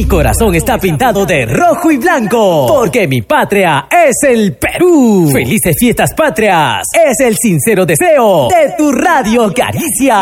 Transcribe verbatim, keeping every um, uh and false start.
Mi corazón está pintado de rojo y blanco, porque mi patria es el Perú. Felices fiestas patrias, es el sincero deseo de tu Radio Caricia.